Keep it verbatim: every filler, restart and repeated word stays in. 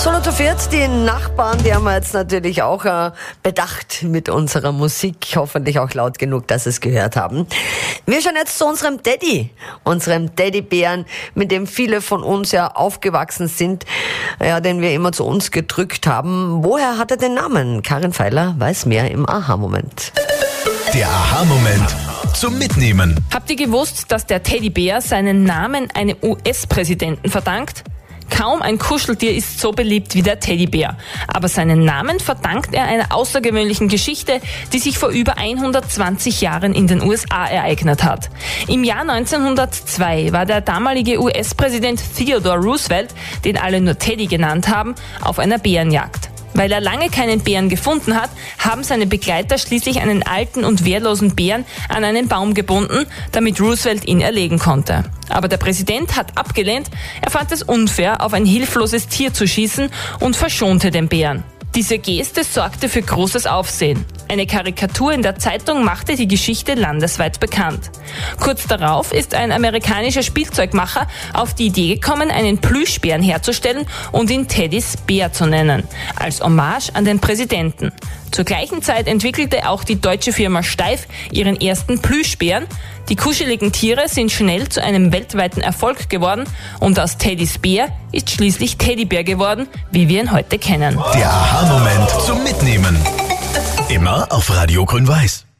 Solo zu viert, die Nachbarn, die haben wir jetzt natürlich auch äh, bedacht mit unserer Musik. Hoffentlich auch laut genug, dass sie es gehört haben. Wir schauen jetzt zu unserem Teddy, unserem Teddybären, mit dem viele von uns ja aufgewachsen sind, ja, den wir immer zu uns gedrückt haben. Woher hat er den Namen? Karin Feiler weiß mehr im Aha-Moment. Der Aha-Moment zum Mitnehmen. Habt ihr gewusst, dass der Teddybär seinen Namen einem U S-Präsidenten verdankt? Kaum ein Kuscheltier ist so beliebt wie der Teddybär. Aber seinen Namen verdankt er einer außergewöhnlichen Geschichte, die sich vor über hundertzwanzig Jahren in den U S A ereignet hat. Im Jahr neunzehnhundertzwei war der damalige U S-Präsident Theodore Roosevelt, den alle nur Teddy genannt haben, auf einer Bärenjagd. Weil er lange keinen Bären gefunden hat, haben seine Begleiter schließlich einen alten und wehrlosen Bären an einen Baum gebunden, damit Roosevelt ihn erlegen konnte. Aber der Präsident hat abgelehnt, er fand es unfair, auf ein hilfloses Tier zu schießen und verschonte den Bären. Diese Geste sorgte für großes Aufsehen. Eine Karikatur in der Zeitung machte die Geschichte landesweit bekannt. Kurz darauf ist ein amerikanischer Spielzeugmacher auf die Idee gekommen, einen Plüschbären herzustellen und ihn Teddys Bär zu nennen, als Hommage an den Präsidenten. Zur gleichen Zeit entwickelte auch die deutsche Firma Steiff ihren ersten Plüschbären. Die kuscheligen Tiere sind schnell zu einem weltweiten Erfolg geworden und aus Teddys Bär ist schließlich Teddybär geworden, wie wir ihn heute kennen. Der Aha-Moment zum Mitnehmen. Immer auf Radio Grün-Weiß.